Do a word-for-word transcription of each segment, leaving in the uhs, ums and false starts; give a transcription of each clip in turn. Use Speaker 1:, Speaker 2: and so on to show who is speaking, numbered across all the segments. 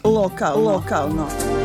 Speaker 1: Lokal, lokalno.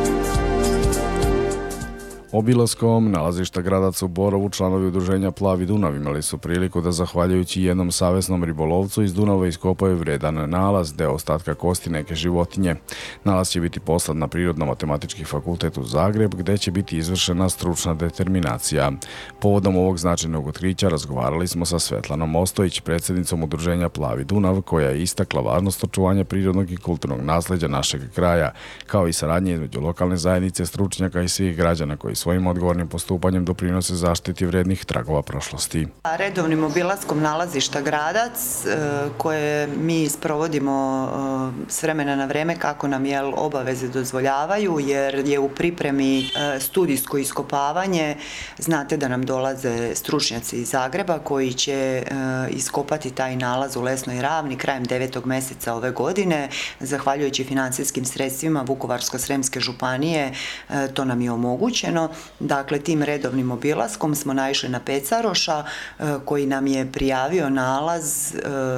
Speaker 2: Obilaskom nalazišta Gradac u Borovu članovi udruženja Plavi Dunav imali su priliku da zahvaljujući jednom savesnom ribolovcu iz Dunava iskopaju vredan nalaz, deo ostatka kosti neke životinje. Nalaz će biti poslat na Prirodno-matematički fakultet u Zagreb, gde će biti izvršena stručna determinacija. Povodom ovog značajnog otkrića razgovarali smo sa Svetlanom Ostojić, predsjednicom udruženja Plavi Dunav, koja je istakla važnost očuvanja prirodnog i kulturnog nasleđa našeg kraja, kao i saradnje između lokalne zajednice, stručnjaka i svih građana koji svojim odgovornim postupanjem doprinose zaštiti vrednih tragova prošlosti.
Speaker 3: Redovnim obilaskom nalazišta Gradac, koje mi sprovodimo s vremena na vreme kako nam je obaveze dozvoljavaju, jer je u pripremi studijsko iskopavanje. Znate da nam dolaze stručnjaci iz Zagreba koji će iskopati taj nalaz u Lesnoj ravni krajem devetog meseca ove godine. Zahvaljujući financijskim sredstvima Vukovarsko-sremske županije to nam je omogućeno. Dakle, tim redovnim obilaskom smo naišli na pecaroša koji nam je prijavio nalaz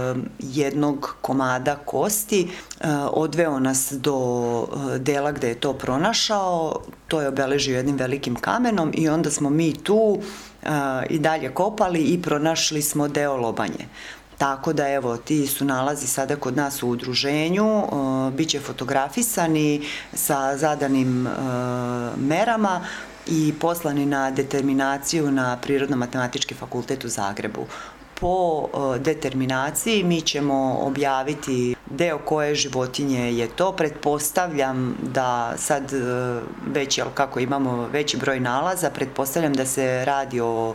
Speaker 3: jednog komada kosti, odveo nas do dela gde je to pronašao, to je obeležio jednim velikim kamenom i onda smo mi tu i dalje kopali i pronašli smo deo lobanje. Tako da, evo, ti su nalazi sada kod nas u udruženju, bit će fotografisani sa zadanim merama i poslani na determinaciju na Prirodno-matematički fakultet u Zagrebu. Po determinaciji mi ćemo objaviti deo koje životinje je to. Pretpostavljam da sad već, jel, kako imamo veći broj nalaza, pretpostavljam da se radi o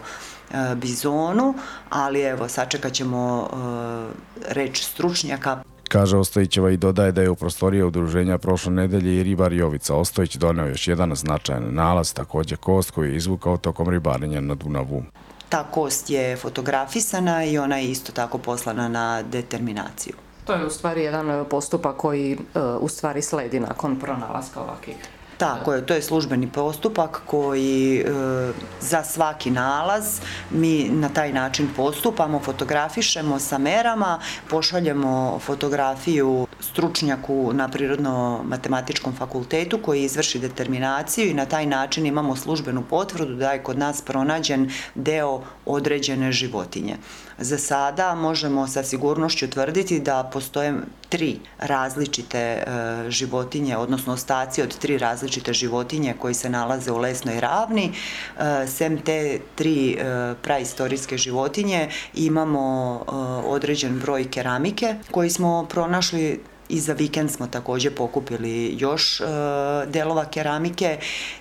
Speaker 3: bizonu, ali evo, sačekat ćemo reč stručnjaka.
Speaker 2: Kaže Ostojićeva i dodaje da je u prostorije udruženja prošle nedelje i ribar Jovica Ostojić doneo još jedan značajan nalaz, takođe kost koju je izvukao tokom ribarenja na Dunavu.
Speaker 3: Ta kost je fotografisana i ona je isto tako poslana na determinaciju.
Speaker 4: To je u stvari jedan postupak koji u stvari sledi nakon pronalaska ovakvih.
Speaker 3: Tako je, to je službeni postupak koji e, za svaki nalaz mi na taj način postupamo, fotografišemo sa merama, pošaljemo fotografiju stručnjaku na Prirodno-matematičkom fakultetu koji izvrši determinaciju i na taj način imamo službenu potvrdu da je kod nas pronađen deo određene životinje. Za sada možemo sa sigurnošću tvrditi da postoje tri različite e, životinje, odnosno ostaci od tri različite životinje koji se nalaze u Lesnoj ravni. E, sem te tri e, praistorijske životinje imamo e, određen broj keramike koji smo pronašli. I za vikend smo takođe pokupili još e, delova keramike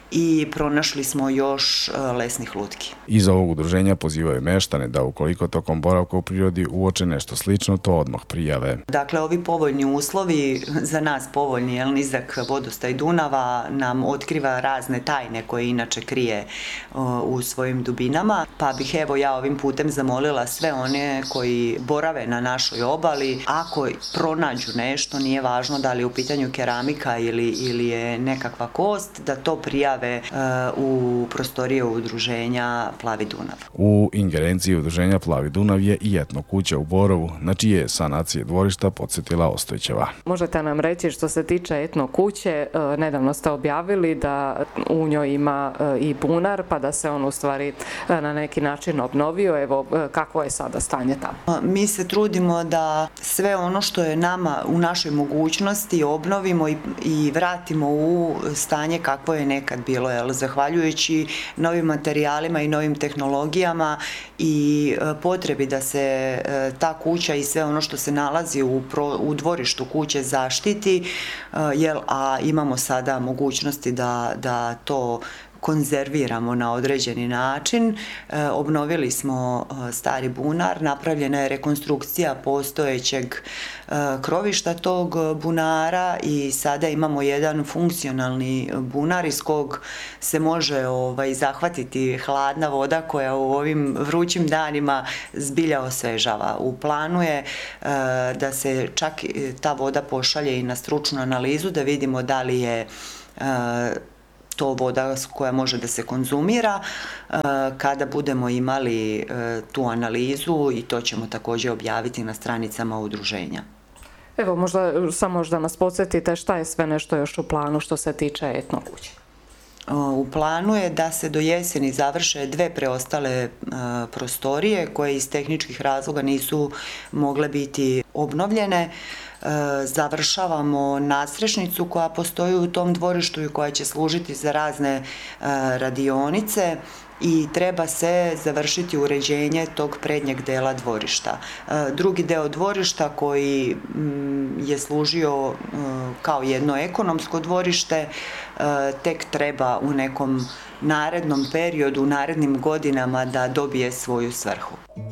Speaker 3: i pronašli smo još e, lesnih lutki.
Speaker 2: Iz ovog udruženja pozivaju meštane da ukoliko tokom boravka u prirodi uoče nešto slično, to odmah prijave.
Speaker 3: Dakle, ovi povoljni uslovi, za nas povoljni, jel, nizak vodostaj Dunava nam otkriva razne tajne koje inače krije o, u svojim dubinama, pa bih evo ja ovim putem zamolila sve one koji borave na našoj obali, ako pronađu nešto, nije važno da li je u pitanju keramika ili, ili je nekakva kost, da to prijave uh, u prostorije udruženja Plavi Dunav.
Speaker 2: U ingerenciji udruženja Plavi Dunav je i etno kuća u Borovu, na čije sanacije dvorišta podsjetila Ostojićeva.
Speaker 4: Možete nam reći što se tiče etno kuće, uh, nedavno ste objavili da u njoj ima uh, i bunar, pa da se on u stvari uh, na neki način obnovio. Evo, uh, kakvo je sada stanje tamo?
Speaker 3: Mi se trudimo da sve ono što je nama u našoj mogućnosti obnovimo i, i vratimo u stanje kakvo je nekad bilo, jel, zahvaljujući novim materijalima i novim tehnologijama i e, potrebi da se e, ta kuća i sve ono što se nalazi u, pro, u dvorištu kuće zaštiti, e, jel, a imamo sada mogućnosti da, da to konzerviramo na određeni način. E, obnovili smo e, stari bunar, napravljena je rekonstrukcija postojećeg e, krovišta tog bunara i sada imamo jedan funkcionalni bunar iz kog se može ovaj, zahvatiti hladna voda koja u ovim vrućim danima zbilja osvežava. U planu je e, da se čak ta voda pošalje i na stručnu analizu da vidimo da li je e, to voda koja može da se konzumira. Kada budemo imali tu analizu, i to ćemo takođe objaviti na stranicama udruženja.
Speaker 4: Evo, možda samo možda nas podsjetite šta je sve nešto još u planu što se tiče etno kuće.
Speaker 3: U planu je da se do jeseni završe dve preostale prostorije koje iz tehničkih razloga nisu mogle biti obnovljene. Završavamo nadstrešnicu koja postoji u tom dvorištu i koja će služiti za razne radionice i treba se završiti uređenje tog prednjeg dela dvorišta. Drugi deo dvorišta koji je služio kao jedno ekonomsko dvorište tek treba u nekom narednom periodu, u narednim godinama da dobije svoju svrhu.